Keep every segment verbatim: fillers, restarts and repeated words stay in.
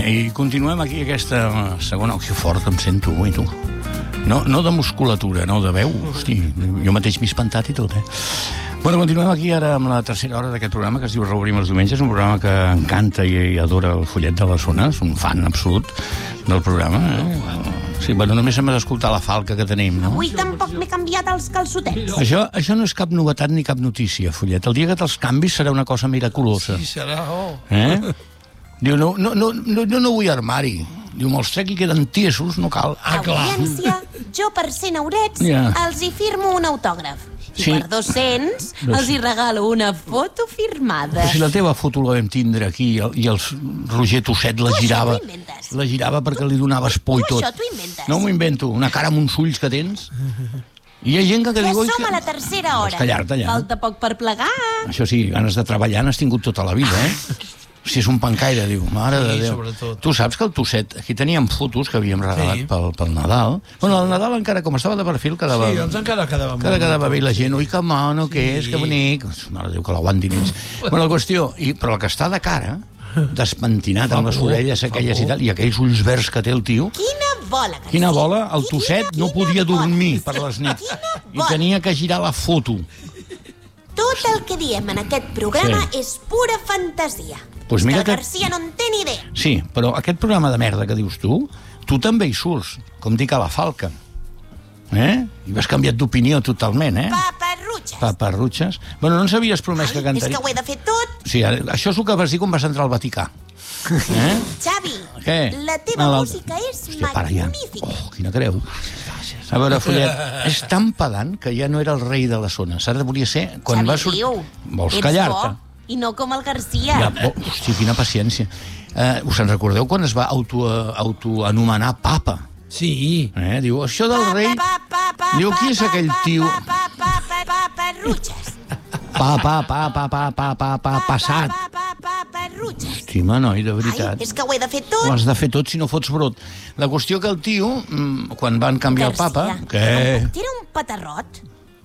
i continuem aquí aquesta segona... Que fort em sento avui, tu. No, no de musculatura, no de veu. Hosti, jo mateix m'he espantat i tot, eh? Bueno, continuem aquí ara amb la tercera hora d'aquest programa que es diu Reobrim els diumenges, un programa que encanta i adora el Follet de la Zona, és un fan absolut del programa, eh? Sí, bueno, només hem d'escoltar la falca que tenim, no? Avui tampoc m'he canviat els calçotets. Això, això no és cap novetat ni cap notícia, Follet. El dia que te'ls canvis serà una cosa miraculosa. Sí, serà, oh. Eh? Diu, no, no, no, no, no, no vull armari. Diu, me'ls trec i queden tiesos, no cal. Ah, clar. Audiència, jo per cent eurets Ja. els hi firmo un autògraf. I Sí. per dos-cents els hi regalo una foto firmada. Però si la teva foto la vam tindre aquí i el, i el Roger Tosset la Tu això girava, t'ho inventes. la girava perquè li donaves por i Tu tot. això t'ho inventes. No m'ho invento, una cara amb uns ulls que tens. I hi ha gent que, que Ja diu... "Oi, som que-" a la tercera hora. Vols callar-te ja? Falta poc per plegar. Això sí, ganes de treballar n'has tingut tota la vida, eh? Si és un pancaire, diu, mare Sí, de Déu. sobretot. Tu saps que el Tosset, aquí teníem fotos que havíem regalat Sí. pel, pel Nadal. Bueno, el Nadal encara, com estava de perfil, quedava... Sí, doncs encara quedava Cada molt. quedava bé i la gent, ui, que mono, que és, Sí. que bonic. Mare de Déu, que l'aguantin ells. Bueno, la qüestió, i, però el que està de cara, despentinat amb les por, orelles fa aquelles i por. tal, i aquells ulls verds que té el tio, Quina bola, que quina sí. bola, el Quina- Tosset no quina podia bola. dormir per les nits. Quina I bola. tenia que girar la foto. Tot el que diem en aquest programa Sí. és pura fantasia. Pues És mira que que- el Garcia no en té ni idea. Sí, però aquest programa de merda que dius tu, tu també hi surts, com dic a la falca. Eh? I vas canviat d'opinió totalment, eh? Paparrutxes. Paparrutxes. Bueno, no ens havies promès que Ai, és cantaria... que ho he de fer tot. Sí, ara- això és el que vas dir quan vas entrar al Vaticà. Eh? Xavi, Què? la teva Ah, la- música és Hòstia, para ja. magnífica. Oh, quina creu. A veure, Follet, és tan pedant que ja no era el rei de la zona. Ara volia ser... Quan Xavi, va sortir... diu, Vols ets callar-te? bo, I no com el Garcia. Ja, oh, hòstia, quina paciència. Eh, us en recordeu quan es va auto, autoanomenar papa? Sí. Eh? Diu, això del rei... Pa, pa, pa, Diu, qui és pa, aquell pa, tio? Pa, pa, pa, pa, paparrutxes. Pa, pa, pa, pa, pa, pa, pa, pa, passat. Pa, pa, pa, paparrutxes. Estima, noi, de Ai, veritat. és que ho he de fer tot. Ho has de fer tot si no fots brot. La qüestió que el tio, mm, quan van canviar el papa... Garcia, Què? em puc tirar un patarrot?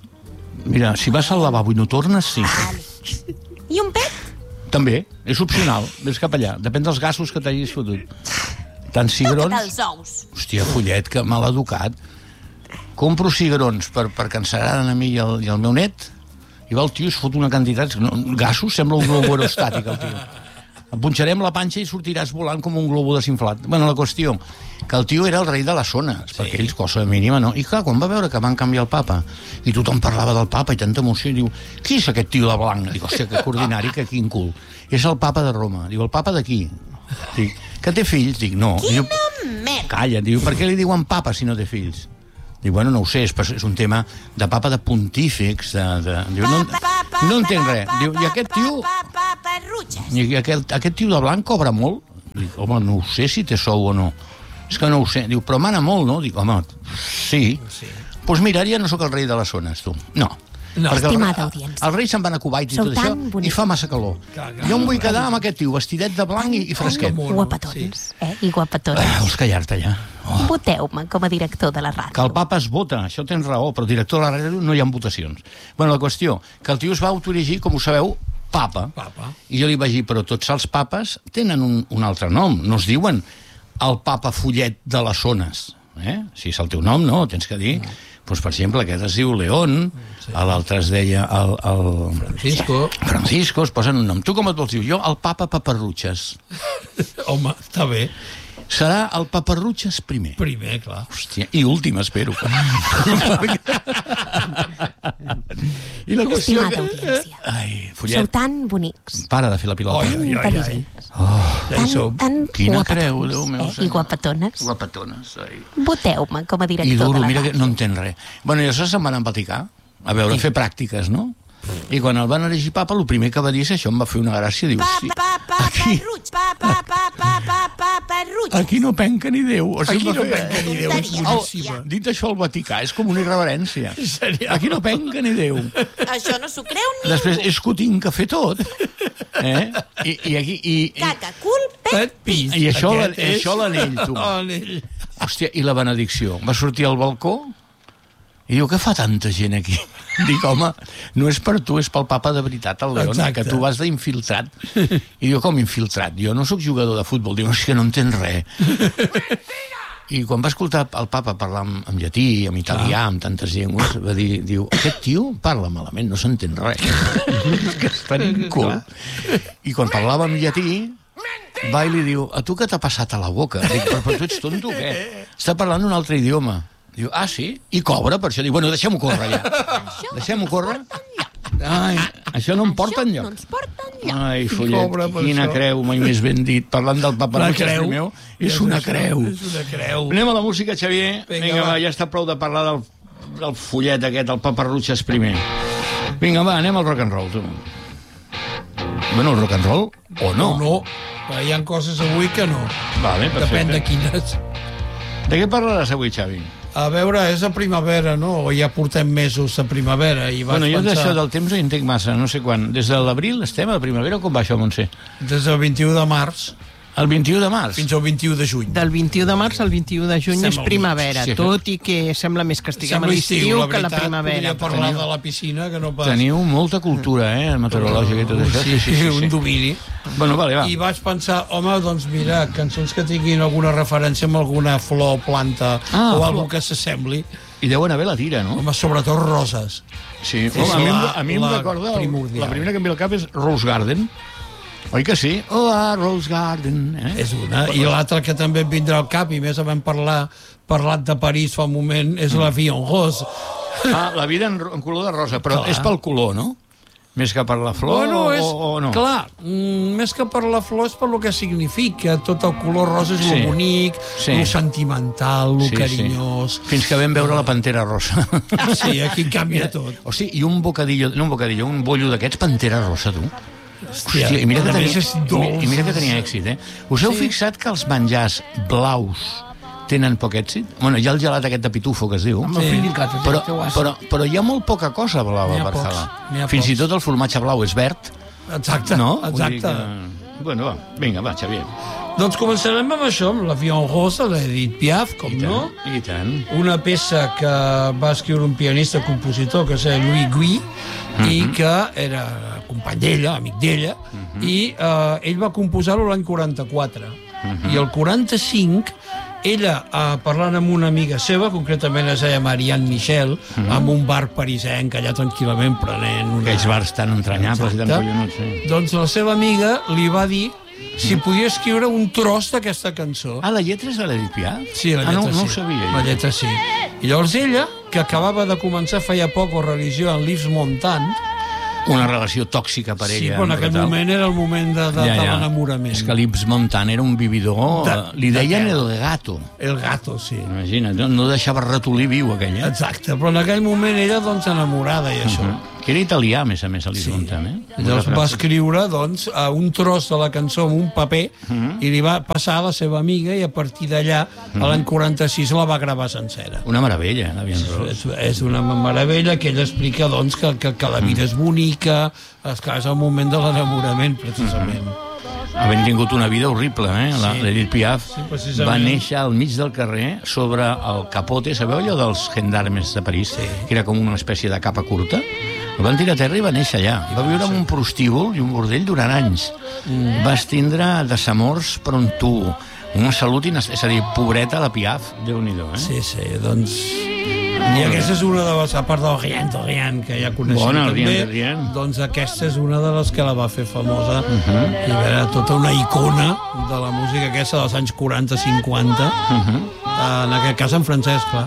Mira, si vas al lavabo i no tornes, sí. Vale. I un pet? També, és opcional. Ves cap allà. Depèn dels gassos que t'hagis fotut. Tant Toca't cigrons... els ous. Hòstia, Follet, que mal educat. Compro cigrons per, perquè ens agraden a mi i el, i el meu net, i va el tio i es fot una quantitat... No, gassos, sembla un globo aerostàtic, el tio. Et punxarem la panxa i sortiràs volant com un globo desinflat. Bueno, la qüestió, que el tio era el rei de les zones, sí. Perquè ells, cosa mínima, no? I clar, quan va veure que van canviar el papa, i tothom parlava del papa i tanta emoció, i diu, qui és aquest tio de blanc? Dic, hòstia, que coordinari, que quin cul. És el papa de Roma. Diu, el papa d'aquí. Dic, que té fills? Dic, no. Quina Diu, merda. calla, diu, per què li diuen papa si no té fills? Diu, bueno, no ho sé, és, és un tema de papa de pontífics, de... de... Diu, no, no entenc res. Diu, i aquest tio... Paparrutxes. I aquest, aquest tio de blanc cobra molt? Dic, home, no ho sé si té sou o no. És que no ho sé. Diu, però mana molt, no? Dic, home, sí. Doncs Sí. pues mira, ja no sóc el rei de les zones, tu. No. No. Perquè el, Estimada audiència. el rei se'n va anar a Kuwait i Sou tot això, tan bonics. i fa massa calor. Clar, clar. Jo em vull quedar amb aquest tio, vestidet de blanc i, i fresquet. mono, Guapetons, eh? I guapetons. Ah, vols callar-te ja? Oh. Voteu-me com a director de la ràdio. Que el papa es vota, això tens raó, però el director de la ràdio no hi ha votacions. Bueno, la qüestió, que el tio es va autoerigir, com ho sabeu, papa. Papa. I jo li vaig dir, però tots els papes tenen un, un altre nom, no es diuen el papa Follet de les zones. Eh? Si és el teu nom, no, tens que dir... Doncs, per exemple, aquest es diu León, sí. L'altre es deia el, el... Francisco. Francisco, es posen un nom. Tu com et vols dir? Jo, el papa Paparrutxes. Home, està bé. Serà el Paparrutxes primer. Primer, clar. Hòstia, i últim, espero. I la qüestió... Estimada audiència. Ai, Sou Follet, tan bonics, para de fer la pilota. Oi, tan oi, oi, oi. intel·ligents, Ja hi tan, som. tan Quina creu, guapetones, Déu meu eh? I senyor. guapetones. Guapetones, ai. Voteu-me com a I director duro, de la mira que ràdio. no entén res. Bueno, i això se'n van empaticar, a veure, a fer pràctiques, no? I quan el van elegir papa, el primer que va dir és això, em va fer una gràcia, diu, sí, aquí, aquí no penca ni Déu. O sigui, Aquí em va no fer- penca ni Déu, és Tonteria. boníssima. Oh, dit això al Vaticà, és com una irreverència. Seria? Aquí no penca ni Déu. Això no s'ho creu ningú. Després, és que ho tinc que fer tot. Eh? I, i, aquí, i, i, Caca, cul, pet, Pet pis. I això, Aquest és- això l'anell, tu. L'anell. Hòstia, i la benedicció? Va sortir al balcó I diu, què fa tanta gent aquí? Dic, home, no és per tu, és pel papa de veritat, el León, Exacte. que tu vas d'infiltrat. I diu, com infiltrat? Jo no sóc jugador de futbol. Diu, és que no entens res. I quan va escoltar el papa parlar amb, amb llatí, amb italià, amb tantes llengües, va dir, diu, aquest tio parla malament, no s'entén res. Que està en cul. I quan parlava amb llatí, va i li diu, a tu què t'ha passat a la boca? Dic, però, però tu ets tonto, què? Està parlant un altre idioma. Diu, ah, sí? I cobra per això? Diu, bueno, deixem-ho córrer, ja. Deixem-ho córrer? Ai, això no em porta enlloc. No ens porta enlloc. Ai, follet, Cobra per quina això. creu, mai més ben dit. Parlant del papa La Lucià creu. Primeu, és una creu. És una creu. Anem a la música, Xavier. Vinga, Vinga, va, va. ja està prou de parlar del, del follet aquest, el papa Lucià Primer. Vinga, va, anem al rock and roll, tu. Bueno, el rock and roll, o no? No, no. Però hi ha coses avui que no. Vale, perfecte. Depèn de quines. De què parlaràs avui, Xavi? A veure, és a primavera, no? O ja portem mesos a primavera i vaig Bueno, jo pensar... d'això del temps ho entenc massa, no sé quan. Des de l'abril estem a la primavera o com va això, Montse? Des del vint-i-u de març El vint-i-u de març. fins al vint-i-u de juny. Del vint-i-u de març al vint-i-u de juny Estem és al primavera, mig. Sí, tot i que sembla més que estiguem a Sembla l'estiu la que a la veritat, primavera. podria parlar de la piscina que no pas... Teniu molta cultura, eh, meteorològica i tot això. Sí, sí, sí, un domini. Bueno, vale, va. I vaig pensar, home, doncs mira, cançons que tinguin alguna referència amb alguna flor, planta Ah, o flor. alguna que s'assembli. I deuen haver la tira, no? Home, sobretot roses. Sí, És home, a mi, em- la- a mi em la recorda... el- primordial. La primera que em ve al cap és Rose Garden. Oi que sí? Oh, ah, Rose Garden. Eh? És una. I l'altra que també em vindrà al cap, i més vam parlar, parlat de París fa un moment, és la Vie en Rose. Ah, la vida en, ro- en color de rosa, però Clar. és pel color, no? Més que per la flor Bueno, és, o, o no? clar, mm, més que per la flor és per lo que significa. Tot el color rosa és Sí. lo bonic, Sí. lo sentimental, lo Sí, carinyós. Sí. Fins que vam veure la pantera rosa. Sí, aquí canvia tot. O sigui, i un bocadillo, no un bocadillo, un bollo d'aquests pantera rosa, tu. Hòstia, Hòstia, i mira, que a més tenia, és dolç. i mira que tenia èxit, eh? Us heu Sí. fixat que els menjars blaus tenen poc èxit? Bueno, hi ha el gelat aquest de pitufo, que es diu. Amb el Sí. Frindicat, Però, però, però hi ha molt poca cosa blava N'hi ha per pocs, Salà. n'hi ha Fins i pocs. tot el formatge blau és verd, Exacte, no? exacte. Vull dir que... Bueno, va, vinga, va, Xavier. Doncs començarem amb això, amb la Vie en Rose, l'Edith Piaf, com I no? tant, i tant. Una peça que va escriure un pianista-compositor que es deia Louis Gui, i que era company d'ella, amic d'ella, i eh, ell va composar-lo l'any quaranta-quatre. I el quaranta-cinc ella, eh, parlant amb una amiga seva, concretament es deia Marianne Michel, en un bar parisenc, allà tranquil·lament prenent una... Aquells bars tan entranyables i tan Exacte. collonuts, sí. Doncs la seva amiga li va dir si podia escriure un tros d'aquesta cançó. Ah, la lletra és de l'Edith Piaf? Sí, la ah, lletra no, no sí. ho sabia. La jo. lletra sí. I llavors ella, que acabava de començar feia poc o religió en Lives Montant, Una relació tòxica per sí, ella. però en aquell brutal. moment era el moment de, de, de l'enamorament. És que l'Ips Montant era un vividor... De- De, li deien de- el gato. El gato, sí. Imagina't, no, no deixava ratolí viu aquell, eh? Exacte, però en aquell moment ella, doncs, enamorada i això. Que era italià, a més a més, l'Ips Sí. Montant, eh? Llavors va escriure, doncs, a un tros de la cançó amb un paper i li va passar a la seva amiga i a partir d'allà, a l'any quaranta-sis, la va gravar sencera. Una meravella, la Bien Rose. És, és una meravella que ella explica doncs, que, que, que la vida és bonica, és que és el moment de l'enamorament, precisament. Havent tingut una vida horrible, eh? La- Sí. L'Edith Piaf Sí, precisament. va néixer al mig del carrer sobre el capote, sabeu allò dels gendarmes de París? Sí. Que era com una espècie de capa curta. El van tirar a terra i va néixer allà. Va viure en un prostíbul i un bordell durant anys. Mm. Va tindre desamors per on tu. Una salut inest... És a dir, pobreta la Piaf, Déu-n'hi-do, eh? Sí, sí, doncs... I aquesta és una de les, a part del Rien de Rien, que ja coneixem Bona, el també, Rien de Rien. doncs aquesta és una de les que la va fer famosa, uh -huh. i era tota una icona de la música aquesta dels anys quaranta cinquanta, uh -huh. en aquest cas en francès, clar.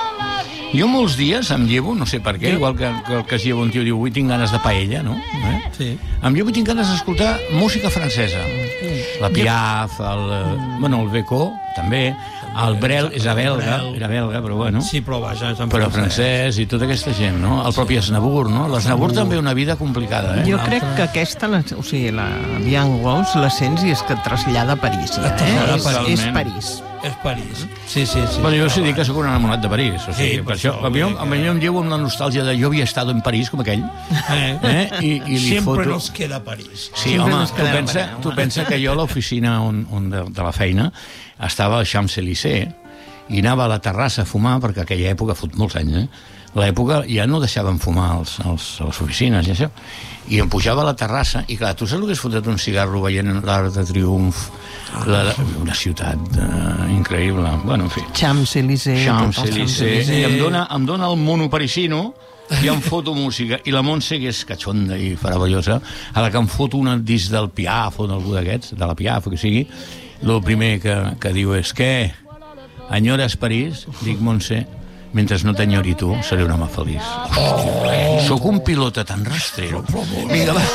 Jo molts dies em llevo, no sé per què, Què? igual que, que, que es lleva un tio i diu avui tinc ganes de paella, no? Eh? Sí. Em llevo i tinc ganes d'escoltar música francesa. La Piaf, el, eh, bueno, el Becó, també, el Brel, és a belga, era belga, però bueno, Sí, però vaja, és en però francès i tota aquesta gent, no? El propi Aznavour, no? L'Aznavour també una vida complicada, eh? Jo crec que aquesta, la, o sigui, la Bien Rose, la sents i és que et trasllada a París. Ja, Et trasllada eh? a és, París. és París. És París. Sí, sí, sí. Bueno, jo sé dir que sóc un enamorat de París, o sigui, Sí, per per això, això, a mi, vull dir a mi em llevo amb la nostàlgia de jo havia estat en París, com aquell, Eh? eh? I, i li Sempre foto... nos queda París. Sí, Sempre home, ens tu quedem pensa, allà, tu home. pensa que jo a l'oficina on, on de, de la feina estava al Champs-Élysées i anava a la terrassa a fumar, perquè aquella època, fot molts anys, eh? l'època ja no deixaven fumar als, als, a les oficines i això, i em pujava a la terrassa i clar, tu saps el que és fotre't un cigarro veient l'Arc de Triomf, la, la, una ciutat uh, increïble, bueno, en fi, Champs-Élysées, Champs-Élysées, i em dona, em dona el mono parisino i em foto música, i la Montse, que és catxonda i faravellosa, a la que em foto un disc del Piaf o d'algú d'aquests, de la Piaf o que sigui, el primer que, que diu és què? Enyores París? Dic, Montse, mentre no t'enyori tu, seré un home feliç. Hòstia, oh. Sóc un pilota tan rastrero. Vinga, va.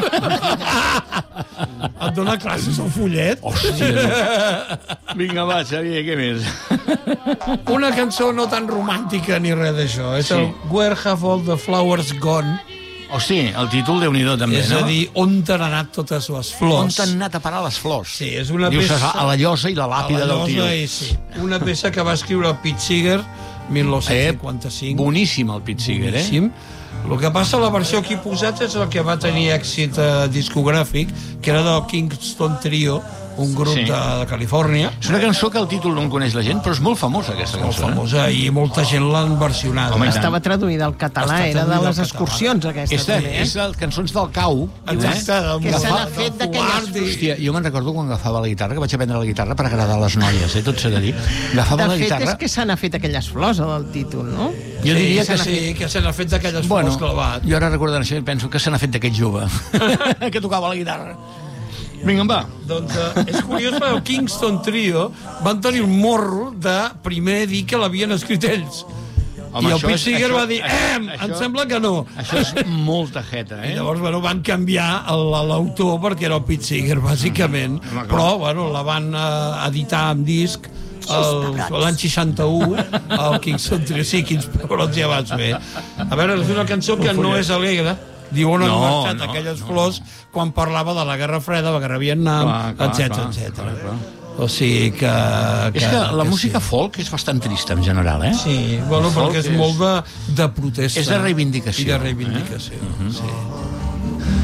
Et dona classes al fullet? Hòstia. Vinga, va, Xavier, què més? Una cançó no tan romàntica ni res d'això. És sí. el Where Have All the Flowers Gone? Hosti, el títol Déu-n'hi-do també, és no? És a dir, on t'han anat totes les flors? On t'han anat a parar les flors? Sí, és una Dius, peça... a la llosa i la làpida del tio. I, sí. Una peça que va escriure el Pete Seeger mil nou-cents cinquanta-cinc. Eh, boníssim el Pete Seeger, eh? Boníssim. El que passa, la versió aquí posats és el que va tenir èxit eh, discogràfic, que era del Kingston Trio, un grup sí. de, de Califòrnia. És una cançó que el títol no en coneix la gent, però és molt famosa, aquesta molt cançó. Molt famosa, eh? I molta gent l'han versionada. Home, estava traduïda al català, era de les excursions, aquesta. És de, també, eh? És de cançons del Cau. Exacte. Eh? Que se n'ha fet d'aquelles... Hòstia, jo me'n recordo quan agafava la guitarra, que vaig aprendre la guitarra per agradar les noies, eh? Tot s'ha de dir. Agafava la guitarra... De fet, és que se n'ha fet aquelles flors, del títol, no? Jo diria que sí, que se n'ha fet d'aquelles flors clavat. Jo ara recordant això penso que se n'ha fet d'aquest jove que tocava la guitarra. Vinga, va. Doncs uh, és curiós, perquè el Kingston Trio van tenir un morro de primer dir que l'havien escrit ells. Home, i el Pete Seeger va dir, eh, això, em sembla que no. Això és molta jeta, eh? I llavors, bueno, van canviar l'autor perquè era el Pete Seeger, bàsicament. Mm, però, bueno, la van uh, editar en disc l'any seixanta-u, el Kingston Trio. Sí, quins pebrots ja vas fer. A veure, és una cançó que no és alegre. Diu on han no, marxat no, aquelles no, flors no. quan parlava de la Guerra Freda, la Guerra Vietnam, etcètera, etcètera. O sigui que, que... És que la que música sí. folk és bastant trista, en general, eh? Sí, bueno, el perquè és, és molt de, de protesta. És de reivindicació. I de reivindicació, eh? uh-huh.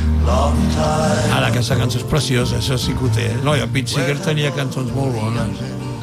sí. Ara, aquesta cançó és preciosa, això sí que ho té. No, i el Pete Seeger tenia cançons molt bones.